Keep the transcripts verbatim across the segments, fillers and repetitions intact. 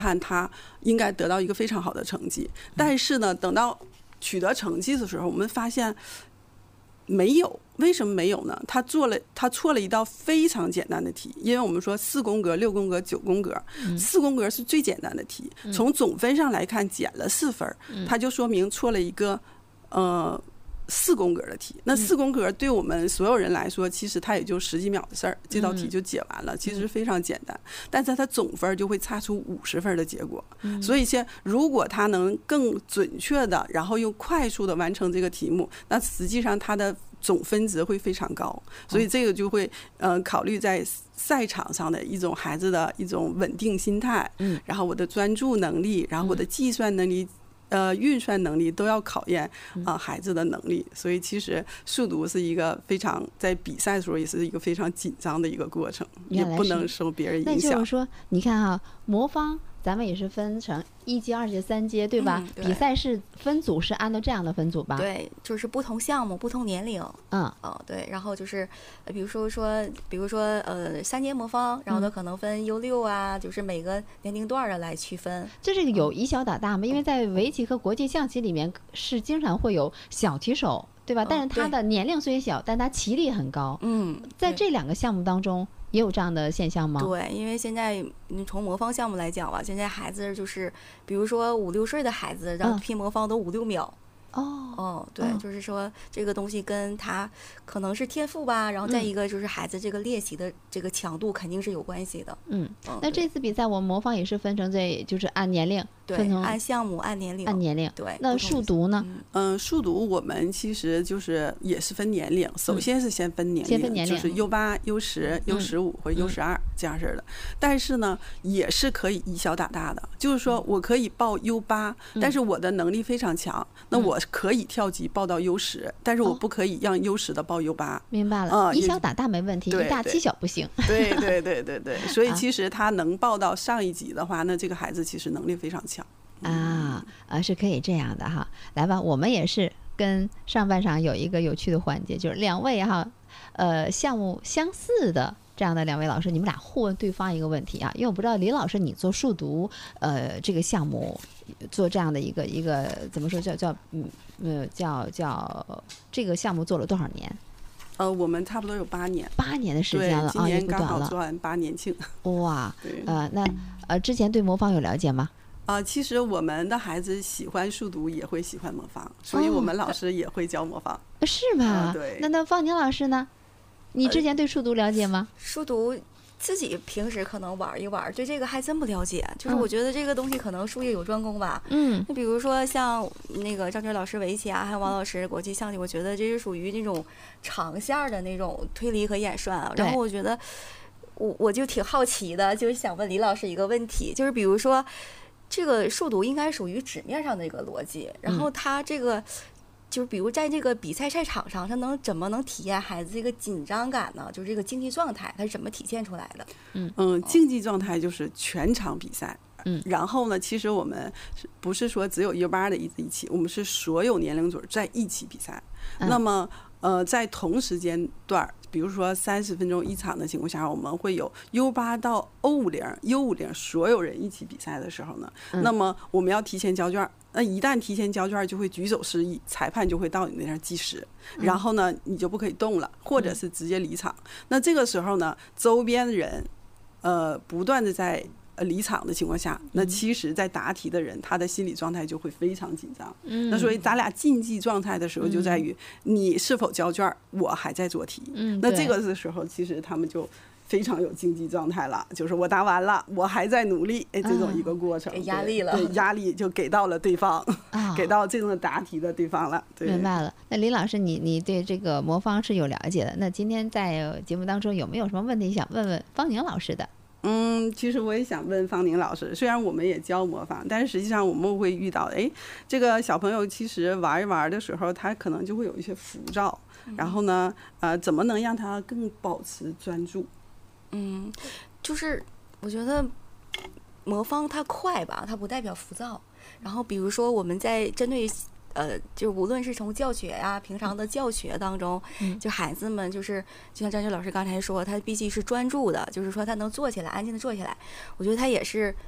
看他应该得到一个非常好的成绩。但是呢，等到取得成绩的时候，我们发现没有。为什么没有呢？他做了，他错了一道非常简单的题，因为我们说四宫格、六宫格、九宫格，四宫格是最简单的题，从总分上来看减了四分，他就说明错了一个呃。四宫格的题，那四宫格对我们所有人来说，其实它也就十几秒的事儿，这道题就解完了，其实非常简单。但是它总分就会差出五十分的结果，所以现如果他能更准确的，然后又快速的完成这个题目，那实际上它的总分值会非常高。所以这个就会呃考虑在赛场上的一种孩子的一种稳定心态，然后我的专注能力，然后我的计算能力。呃，运算能力都要考验啊、呃、孩子的能力，所以其实速读是一个非常在比赛的时候也是一个非常紧张的一个过程，也不能受别人影响。 那就是说，你看哈，魔方咱们也是分成一阶、二阶、三阶，对吧？ 嗯、对比赛是分组是按照这样的分组吧？ 对，就是不同项目、不同年龄。 嗯， 哦，对，然后就是，比如说说，比如说呃，三阶魔方，然后它可能分 U 六啊，嗯、就是每个年龄段的来区分。 这这个有以小打大吗？因为在围棋和国际象棋里面是经常会有小棋手，对吧？但是他的年龄虽小，但他棋力很高。 嗯， 在这两个项目当中。也有这样的现象吗？ 对，因为现在你从魔方项目来讲吧，现在孩子就是，比如说五六岁的孩子，然后拼魔方都五六秒。 哦哦，对、哦，就是说这个东西跟他可能是天赋吧，然后再一个就是孩子这个练习的这个强度肯定是有关系的。 嗯，嗯那这次比赛我们魔方也是分成这，就是按年龄， 对， 分成按项目、按年龄、 按年龄。 对， 那数独呢？ 嗯，数独我们其实就是也是分年龄，首先是先分年龄， 先分年龄， 就是 U 八、U 十、U 十五或者 U 十二这样式的。但是呢，也是可以以小打大的，就是说我可以报 U 八，但是我的能力非常强，那我可以跳级报到 U 十，但是我不可以让 U 十的报 U 八。 明白了， 嗯， 以小打大没问题，以大欺小不行。 对对对对对，所以其实他能报到上一级的话，那这个孩子其实能力非常强。 啊啊，是可以这样的哈。来吧，我们也是跟上半场有一个有趣的环节，就是两位哈，呃，项目相似的。这样的两位老师，你们俩互问对方一个问题啊，因为我不知道李老师你做数独呃这个项目做这样的一个一个怎么说叫叫嗯呃叫叫这个项目做了多少年？ 呃，我们差不多有八年， 八年的时间了啊， 今年刚好做完八年庆。 哇，呃，那呃之前对魔方有了解吗？ 啊、呃，其实我们的孩子喜欢数独，也会喜欢魔方，所以我们老师也会教魔方。 哦、是吗、 呃？对。 那那方宁老师呢？你之前对数独了解吗？ 呃、数独自己平时可能玩一玩，对这个还真不了解。就是我觉得这个东西可能术业有专攻吧。 嗯。 那比如说像那个张军老师围棋啊，还有王老师国际象棋，我觉得这是属于那种长线的那种推理和演算啊。然后我觉得我我就挺好奇的，就是想问李老师一个问题，就是比如说这个数独应该属于纸面上的一个逻辑，然后它这个。就是比如在这个比赛赛场上，他能怎么能体验孩子这个紧张感呢？就是这个竞技状态，它是怎么体现出来的？ 嗯嗯，竞技状态就是全场比赛。 嗯， 然后呢，其实我们不是说只有 U 八的一一起，我们是所有年龄组在一起比赛。嗯、那么呃，在同时间段，比如说三十分钟一场的情况下，我们会有 U 八到 O 五零、U 五零所有人一起比赛的时候呢，嗯、那么我们要提前交卷。那一旦提前交卷，就会举手示意，裁判就会到你那儿计时，然后呢，你就不可以动了，或者是直接离场。那这个时候呢，周边人，呃，不断的在呃离场的情况下，那其实在答题的人，他的心理状态就会非常紧张。嗯，那所以咱俩竞技状态的时候，就在于你是否交卷，我还在做题。嗯，那这个的时候，其实他们就。非常有竞技状态了，就是我答完了，我还在努力，哎，这种一个过程， 给压力了， 对，压力就给到了对方，啊、给到这种答题的对方了。对， 明白了。那李老师，你你对这个魔方是有了解的？那今天在节目当中有没有什么问题想问问方宁老师的？ 嗯，其实我也想问方宁老师，虽然我们也教魔方，但是实际上我们会遇到，哎，这个小朋友其实玩一玩的时候，他可能就会有一些浮躁，嗯、然后呢，呃，怎么能让他更保持专注？ 嗯，就是我觉得魔方它快吧，它不代表浮躁。然后比如说我们在针对呃，就无论是从教学呀、啊、平常的教学当中，就孩子们就是就像张学老师刚才说，他必须是专注的，就是说他能坐起来，安静的坐起来。我觉得他也是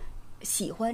喜欢